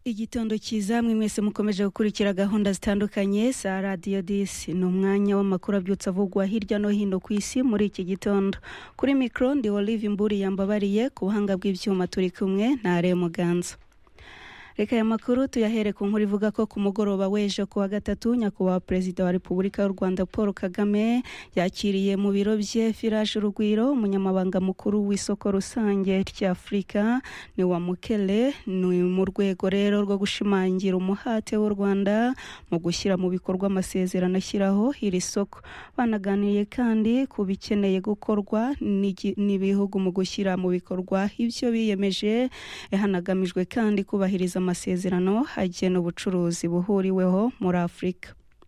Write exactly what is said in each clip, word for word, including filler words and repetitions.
Igitondo cyiza mwe mwese mukomeje gukurikira gahunda zitandukanye za Radio disi ni umwanya w'amakuru abyutsa avugwa hirya no hino ku isi muri iki gitondo. Kuri micro ndi Olive Mburi yambabariye, ku buhanga bw'ibyuma turi kumwe na Are Muganza. Reka ya makuru tuyahere ku nkuru ivuga ko ku mugoroba w'ejo kuwa gatatu nyakubahwa Perezida wa Repubulika y'u Rwanda Paul Kagame yakiriye mu biro bye Village Urugwiro umunyamabanga mukuru w'isoko rusange ry'Afrika ni wa Mukele, ni mu rwego rero rwo gushimangira umuhate w'u Rwanda mu gushyira mu bikorwa amasezerano ashyiraho iri soko. Banaganiriye kandi ku bikeneye gukorwa n'ibihugu mu gushyira mu bikorwa ibyo biyemeje, hanagamijwe kandi kubahiriza amasezerano agena ubucuruzi buhuriweho muri Afurika.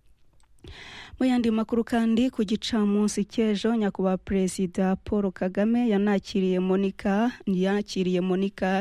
Mu yandi makuru kandi ku gicamunsi cy'ejo nyakubahwa Perezida Paul Kagame yanakiriye Monica yakiriye Monica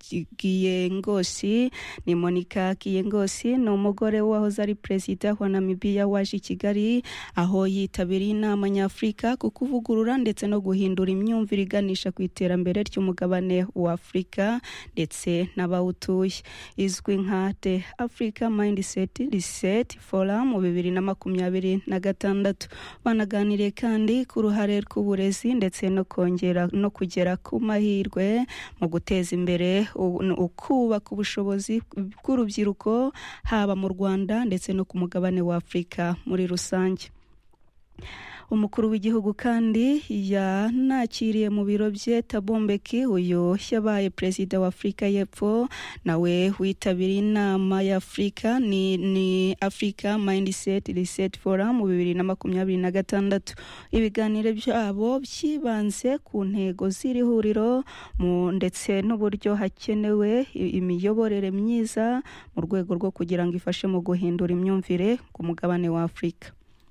Giyengosi. Ni Monica Giyengosi ni umugore wahoze ari Perezida wa Namibia waje i Kigali, aho yitabiriye inama nyafurika ku kuvugurura ndetse no guhindura imyumvire iganisha ku iterambere ry'umugabane wa Afurika ndetse n'abawutuye, izwi nka The Africa Mindset Reset Forum mu bibiri na makumyabiri na gatandatu. Banaganiriye kandi ku ruhare rw'uburezi ndetse no kongera no kugera ku mahirwe mu guteza imbere ukubaka ubushobozi bw'urubyiruko haba mu Rwanda ndetse no ku mugabane wa Afurika muri rusange. Umukuru w'igihugu kandi yanakiriye mu biro bye Thabo Mbeki, uyu yabaye Perezida wa Afurika y'Epfo nawe witabiriye inama ya Afurika ni, ni Africa Mindset Reset Forum mu bibiri na makumyabiri na gatandatu. Ibiganiro byabo byibanze ku ntego z'iri huriro ndetse n'uburyo hakenewe imiyoborere myiza mu rwego rwo kugira ngo ifashe mu guhindura imyumvire ku mugabane wa Afurika.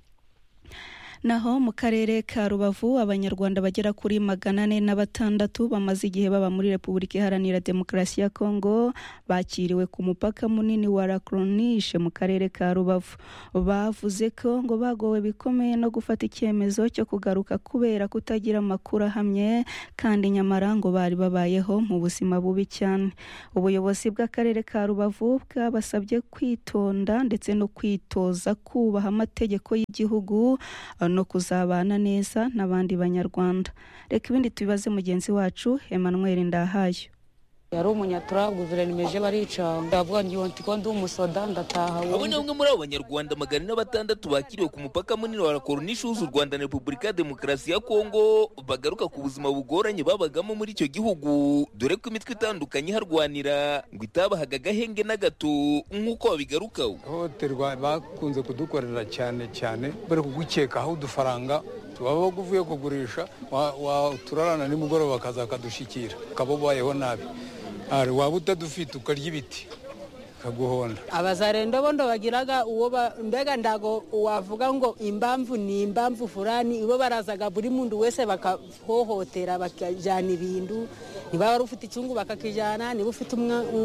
Naho mu karere ka Rubavu abanyarwanda bagera kuri magana ane na batandatu bamaze igihe baba muri Repubulika Iharanira Demokarasi ya Kongo bakiriwe ku mupaka munini wa Lakroniche mu karere ka Rubavu. Bavuze ko ngo bagowe bikomeye no gufata icyemezo cyo kugaruka kubera kutagira amakuru ahamye, kandi nyamara ngo bari babayeho mu buzima bubi cyane. Ubuyobozi bw'akarere ka Rubavu bwabasabye kwitonda ndetse no kwitoza kubaha amategeko y'igihugu no kuzabana neza n'abandi banyarwanda. Reka ibindi tubibaze mugenzi wacu Emmanuel Ndahayo. Yari umunyatura guverinoma baricanga ndavuga ngo ndiko ndi umusoda ndataha. Abo ni bamwe muri abo banyarwanda magana na batandatu bakiriwe ku mupaka munini wa Lakroniche uhuza u Rwanda na Repubulika ya Demokarasi ya Kongo, bagaruka ku buzima bugoranye babagamo muri icyo gihugu, dore ko imitwe itandukanye harwanira ngo itabahaga agahenge na gato nk'uko babigarukaho. Hohoterwa bakunze kudukorera cyane cyane bari kugukeka aho udufaranga waba uvuye kugurisha turarana nimugoroba bakaza bakadushikira ukaba ubayeho nabi, waba utadufite ukarya ibiti kaguhonda. Abazarendo bondo bagiraga uwo mbega ndago wavuga ngo impamvu ni impamvu fulani, ibo barazaga buri muntu wese bakahohotera bakajana ibintu, niba wari ufite icyungu bakakijana, niba ufite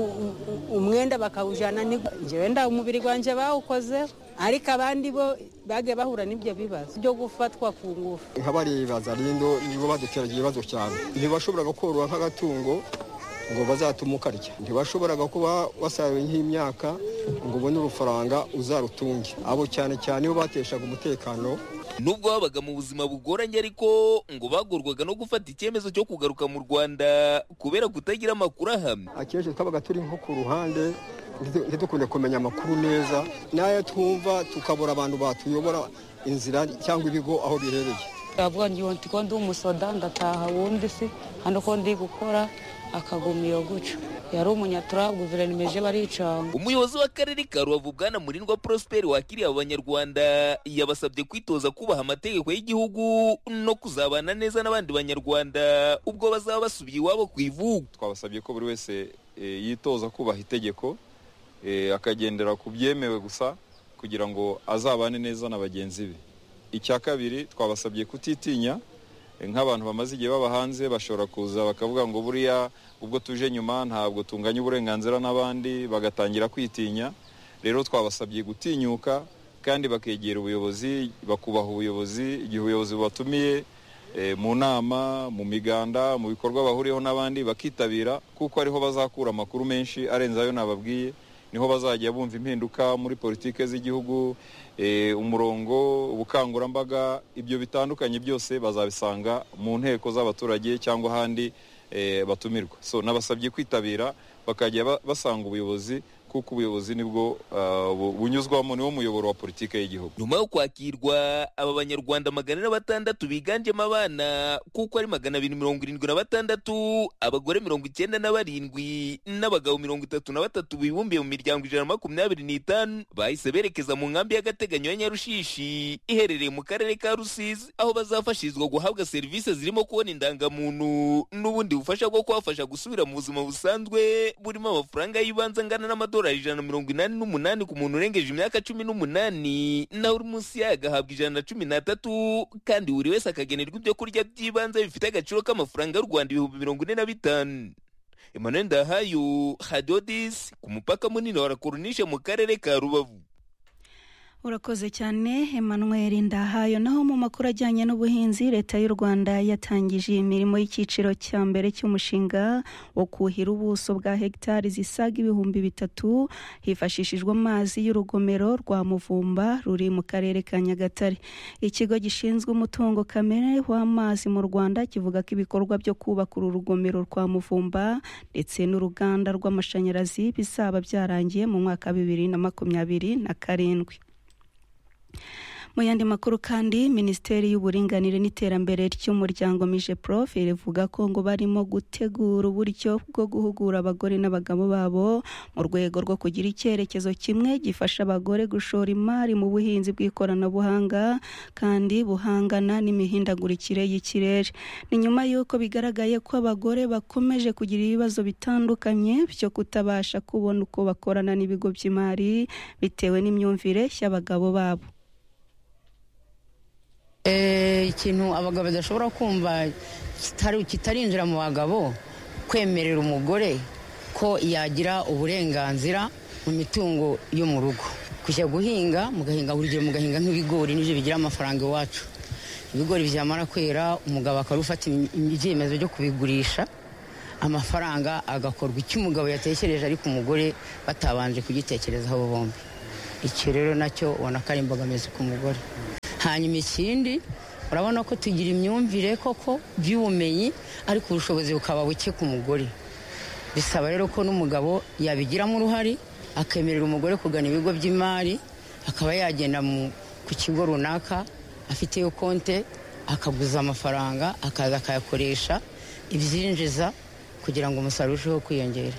umwenda bakawujana. Njyewe nda umubiri gwanje bawukoze, ariko abandi bo bage bahura n'ibyo bibazo byo gufatwa ku ngufu. Nk'abari bazarindo nibo baduteraga ibibazo cyane, ntibashoboraga korora nk'agatungo ngo bazatumuka rya, ntibashoboraga kuba wasawe nk'imyaka ngo ubone urufaranga uzarutunge. Abo cyane cyane bo bateshaga umutekano. Nubwo babaga mu buzima bugoranye ariko ngo bagorwaga no gufata icyemezo cyo kugaruka mu Rwanda kubera kutagira amakuru ahamye. Akenshi twabaga turi nko ku ruhande ntidukunde kumenya amakuru neza, nayo twumva tukabura abantu batuyobora inzira cyangwa ibigo aho bihereye. Ndavuga ngo ndiko ndi umusoda ndataha, wundi si hano ko ndi gukora akagumiyo guca. Yari umunyatura guverinoma baricanga. Umuyobozi w'akarere ka Rubavu Bwana Murindwa Prosper wakiriye abo banyarwanda yabasabye kwitoza kubaha amategeko y'igihugu no kuzabana neza n'abandi banyarwanda ubwo bazaba basubiye iwabo ku ivugu. Twabasabye ko buri wese yitoza kubaha itegeko, akagendera ku byemewe gusa kugira ngo azabane neza na bagenzi be. Icya kabiri twabasabye kutitinya, nk'abantu bamaze igihe baba hanze bashobora kuza bakavuga ngo buriya ubwo tuje nyuma ntabwo tunganya uburenganzira n'abandi, bagatangira kwitinya. Rero twabasabye gutinyuka kandi bakegera ubuyobozi, bakubaha ubuyobozi igihe ubuyobozi bubatumiye mu nama, mu miganda, mu bikorwa bahuriyeho n'abandi bakitabira, kuko ariho bazakura amakuru menshi arenze ayo nababwiye niho bazajya bumva impinduka muri politike z'igihugu, e, umurongo, ubukangurambaga, ibyo bitandukanye byose bazabisanga mu nteko z'abaturage cyangwa ahandi e, batumirwa. So nabasabye kwitabira bakajya basanga ubuyobozi, kuko ubuyobozi nibwo uh, bunyuzwamo, niwo muyoboro wa politike y'igihugu. Nyuma yo kwakirwa aba banyarwanda magana na batandatu biganjemo abana kuko ari magana abiri mirongo irindwi na batandatu, abagore mirongo icyenda na barindwi n'abagabo mirongo itatu na batatu bibumbiye mu miryango ijana na makumyabiri n'itanu bahise berekeza mu nkambi y'agateganyo ya Nyarushishi iherereye mu karere ka Rusizi, aho bazafashirizwa guhabwa serivisi zirimo kubona indangamuntu n'ubundi bufasha bwo kubafasha gusubira mu buzima busanzwe burimo amafaranga y'ibanze angana n'amadolari ijana na mirongo inani n'umunani ku muntu urengeje imyaka cumi n'umunani, naho uri munsi yayo agahabwa ijana na cumi n'atatu, kandi buri wese akagenerwa ibyo kurya by'ibanze bifite agaciro k'amafaranga y'u Rwanda ibihumbi mirongo ine na bitanu. Emmanuel Ndahayo, Hadodis, ku mupaka munini wa Rakoronishe mu karere ka Rubavu. Urakoze cyane Emmanuel Ndahayo. Naho mu makuru ajyanye n'ubuhinzi, leta y'u Rwanda yatangije imirimo y'icyiciro cya mbere cy'umushinga wo kuhira ubuso bwa hegitari zisaga ibihumbi bitatu hifashishijwe amazi y'urugomero rwa Muvumba ruri mu karere ka Nyagatare. Ikigo gishinzwe umutungo kamere w'amazi mu Rwanda kivuga ko ibikorwa byo kubaka uru rugomero rwa Muvumba ndetse n'uruganda rw'amashanyarazi bizaba byarangiye mu mwaka bibiri na makumyabiri na karindwi. Mu yandi makuru kandi, Minisiteri y'Uburinganire n'Iterambere ry'Umuryango Migeprof ivuga ko ngo barimo gutegura uburyo bwo guhugura abagore n'abagabo babo mu rwego rwo kugira icyerekezo kimwe gifasha abagore gushora imari mu buhinzi bw'ikoranabuhanga kandi buhangana n'imihindagurikire y'ikirere. Ni nyuma y'uko bigaragaye ko abagore bakomeje kugira ibibazo bitandukanye byo kutabasha kubona uko bakorana n'ibigo by'imari bitewe n'imyumvire y'abagabo babo. Ikintu abagabo badashobora kumva kitarinjira mu bagabo, kwemerera umugore ko yagira uburenganzira mu mitungo yo mu rugo, kujya guhinga, mugahinga urugero mugahinga nk'ibigori n'ibyo bigira amafaranga iwacu. Ibigori byamara kwera umugabo akarufata ibyemezo byo kubigurisha, amafaranga agakorwa icyo umugabo yatekereje ariko umugore batabanje kugitekerezaho bombi. Icyo rero nacyo ubona ko ari imbogamizi ku mugore. Hanyuma ikindi, urabona ko tugira imyumvire koko by'ubumenyi ariko ubushobozi bukaba buke ku mugore. Bisaba rero ko n'umugabo yabigiramo uruhare, akemerera umugore kugana ibigo by'imari, akaba yagenda ku kigo runaka afiteyo konte, akaguza amafaranga, akaza akayakoresha ibyinjiza kugira ngo umusaruro urusheho kwiyongera.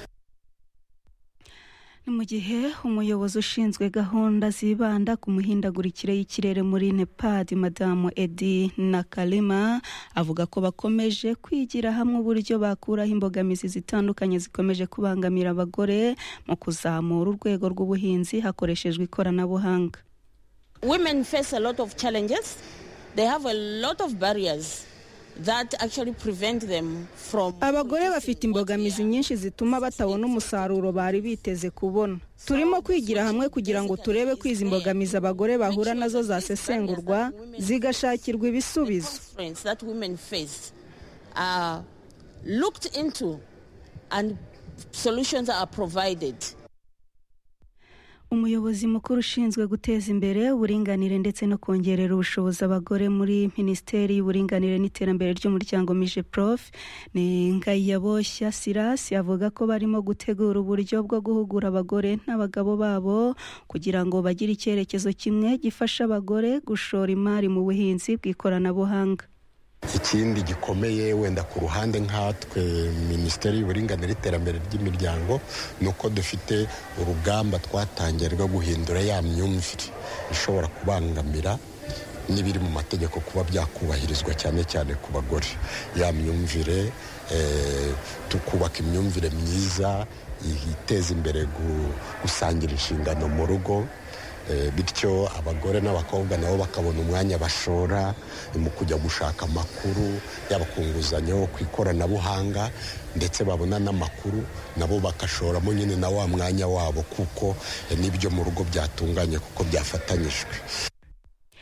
Ni mu gihe umuyobozi ushinzwe gahunda zibanda ku muhindagurikire y'ikirere muri Nepad, Madamu Edi Nakalima, avuga ko bakomeje kwigira hamwe uburyo bakuraho imbogamizi zitandukanye zikomeje kubangamira abagore mu kuzamura urwego rw'ubuhinzi hakoreshejwe ikoranabuhanga. Women face a lot of challenges. They have a lot of barriers that actually prevent them from. Abagore bafite imbogamizi nyinshi zituma batabona umusaruro bari biteze kubona. Turimo kwigira hamwe kugira ngo turebe ko izi mbogamizi abagore bahura nazo zasesengurwa zigashakirwa ibisubizo. That women face are looked into and solutions are provided. Umuyobozi mukuru ushinzwe guteza imbere uburinganire ndetse no kongerera ubushobozi abagore muri Minisiteri y'Uburinganire n'Iterambere ry'Umuryango Migeprof, ni Ngayaboshya Silas, avuga ko barimo gutegura uburyo bwo guhugura abagore n'abagabo babo kugira ngo bagire icyerekezo kimwe gifasha abagore gushora imari mu buhinzi bw'ikoranabuhanga. Ikindi gikomeye wenda ku ruhande nkatwe Minisiteri y'Uburinganire n'Iterambere ry'imiryango ni uko dufite urugamba twatangiye rwo guhindura ya myumvire ishobora kubangamira n'ibiri mu mategeko kuba byakubahirizwa cyane cyane ku bagore. Ya myumvire eh, tukubaka imyumvire myiza iteza imbere gusangira inshingano mu rugo, bityo abagore n'abakobwa nabo bakabona umwanya bashora mu kujya gushaka amakuru yaba ku nguzanyo, ku ikoranabuhanga, ndetse babona n'amakuru nabo bakashoramo nyine na wa mwanya wabo kuko n'ibyo mu rugo byatunganye kuko byafatanyijwe.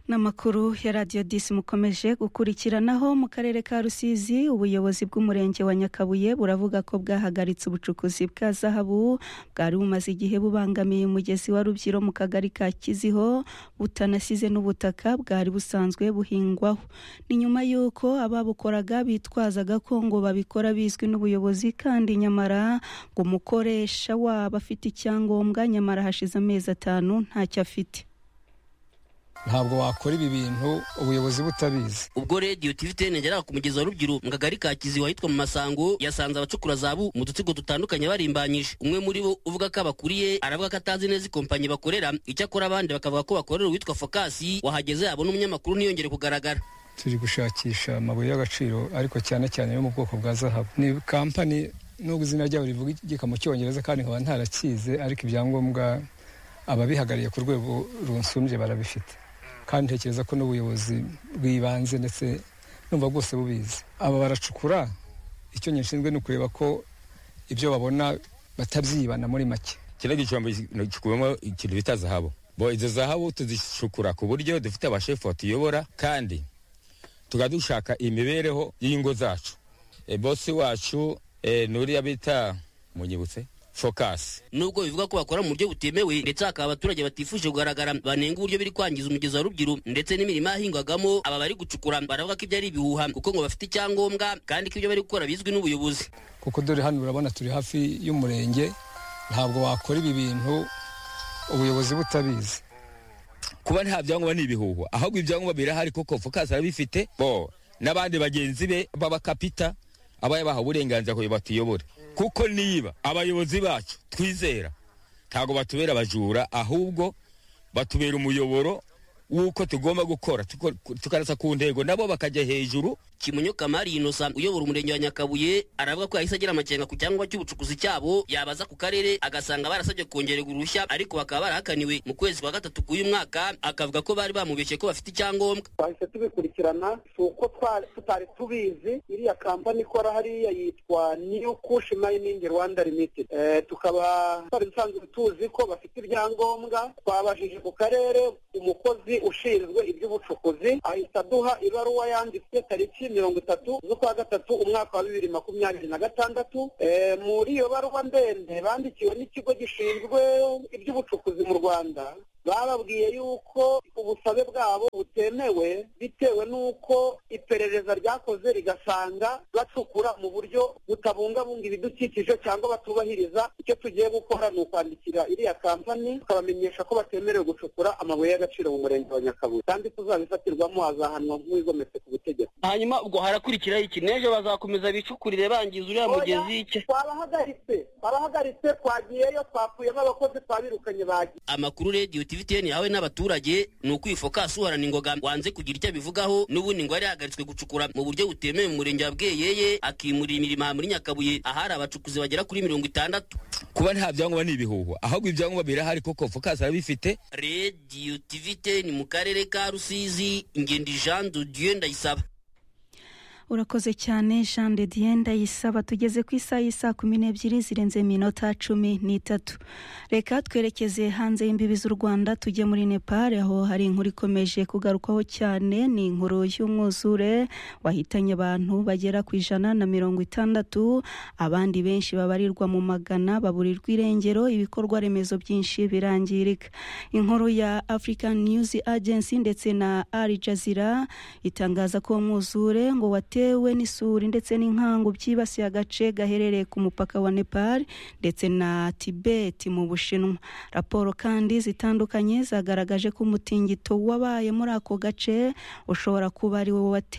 N'amakuru ya Radio disi mukomeje gukurikiranaho mu karere ka Rusizi. Ubuyobozi bw'umurenge wa Nyakabuye buravuga ko bwahagaritse ubucukuzi bwa zahabu bwari bumaze igihe bubangamiye umugezi wa Rubyiro mu kagari ka Kiziho, butanasize n'ubutaka bwari busanzwe buhingwaho. Ni nyuma y'uko ababukoraga bitwazaga ko ngo babikora bizwi n'ubuyobozi, kandi nyamara ngo umukoresha waba afite icyangombwa, nyamara hashize amezi atanu ntacyo afite. Ntabwo wakora ibi bintu ubuyobozi butabizi. Ubwo Radio T V ten yageraga ku mugezi wa Rubyiro mu kagari ka Kiziho ahitwa mu Masango, yasanze abacukura zahabu mu dutsiko dutandukanye barimbanyije. Umwe muri bo uvuga ko abakuriye aravuga ko atazi neza ikompanyi bakorera, icyo akora abandi bakavuga ko bakorera uwitwa Focus. Wahageze abona umunyamakuru niyongere kugaragara. Turi gushakisha amabuye y'agaciro ariko cyane cyane yo mu bwoko bwa zahabu. Ni company nubwo izina ryayo rivuga igika mu Cyongereza kandi nkaba ntarakize, ariko ibyangombwa ababihagariye ku rwego runsumbye barabifite. Kandi ntekereza ko n'ubuyobozi bw'ibanze ndetse numva bwose bubizi. Aba baracukura, icyo nyishinzwe no kureba ko ibyo babona batabyibana muri make. Kino gicumbi cyukubemo ikintu bita zahabu. Bo izo zahabu tuzishukura ku buryo dufite abashefu batuyobora, kandi tugadushaka imibereho y'ingo zacu. E bosi wacu e, nuriya bita munyibutse Focus. Nubwo bivuga ko bakora mu buryo butemewe ndetse akaba abaturage batifuje kugaragara, banenga uburyo biri kwangiza umugezi wa Rubyiro ndetse n'imirima yahingwagamo, aba bari gucukura baravuga ko ibyo ari ibihuha kuko ngo bafite icyangombwa kandi ko ibyo bari gukora bizwi n'ubuyobozi. Kuko dore hano urabona turi hafi y'umurenge, ntabwo wakora ibi bintu ubuyobozi butabizi. Kuba nta byangombwa ni ibihuha, ahubwo ibyangombwa birahari kuko Focus arabifite, bo n'abandi bagenzi be b'abakapita abaye baha uburenganzira ko batuyobora. Kuko niba abayobozi bacu twizera ntago batubera abajura, ahubwo batubera umuyoboro wuko tugomba gukora tukarasa ku ntego, nabo bakajya hejuru. Kimunyo Kamari Innocent uyobora umurenge wa Nyakabuye aravuga ko yahise agira amakenga ku cyangwa cy'ubucukuzi cyabo, yabaza ku karere agasanga barasabye kongerera uruhushya, ariko bakaba barahakaniwe mu kwezi kwa gatatu k'uyu mwaka. Akavuga ko bari bamubeshye ko bafite icyangombwa. Bahise tubikurikirana, uko tutari tubizi. Iriya kampani ikora hariya yitwa New Kush Mining Rwanda Limited. Eh, tukaba twari dusanzwe tuzi ko bafite ibyangombwa. Twabajije ku karere, umukozi ushinzwe iby'ubucukuzi ahita duha ibaruwa yanditse tariki mirongo itatu z'ukwa gatatu umwaka wa bibiri makumyabiri na gatandatu. E, muri iyo baruwa ndende bandikiwe n'ikigo gishinzwe iby'ubucukuzi mu Rwanda, bababwiye yuko ubusabe bwabo butemewe bitewe n'uko iperereza ryakoze rigasanga bacukura mu buryo butabungabunga ibidukikije cyangwa batubahiriza. Icyo tugiye gukora ni ukwandikira iriya kampani tukabamenyesha ko batemerewe gucukura amabuye y'agaciro mu murenge wa Nyakabuye, kandi tuzabifatirwamo hazahanwa nk'uwigometse ku butegetsi. Hanyuma ubwo harakurikiraho iki? N'ejo bazakomeza bicukurire bangiza uriya mugezi iki? Twabahagaritse twabahagaritse twagiyeyo, twapfuyemo abakozi twabirukanye bagiye. Amakuru Radio T V ten yawe n'abaturage ni uko Focus uharana ingoga wanze kugira icyo bivugaho, n'ubundi ngo ari hagaritswe gucukura mu buryo butemewe mu murenge wa Bweyeye, akimurira imirima muri Nyakabuye ahari abacukuzi bagera kuri mirongo itandatu. Kuba nta byangombwa ni ibihuha, ahubwo ibyangombwa birahari kuko Focus arabifite. Radio T V ten mu karere ka Rusizi, Ngendi Jean de Dieu Ndayisaba. Urakoze cyane Jean de Dieu Ndayisaba. Tugeze ku isaha y'isa kumi n'ebyiri zirenze minota cumi n'itatu. Reka twerekeze hanze y'imbibi z'u Rwanda, tujye muri Nepal, aho hari inkuru ikomeje kugarukaho cyane. Ni inkuru y'umwuzure wahitanye abantu bagera ku ijana na mirongo itandatu, abandi benshi babarirwa mu magana baburirwa irengero, ibikorwa remezo byinshi birangirika. Inkuru ya African News Agency ndetse na Al Jazeera itangaza ko umwuzure ngo watewe n'isuri ndetse n'inkangu byibasiye agace gaherereye ku mupaka wa Nepal ndetse na Tibet mu Bushinwa. Raporo kandi zitandukanye zagaragaje ko umutingito wabaye muri ako gace ushobora kuba ari wo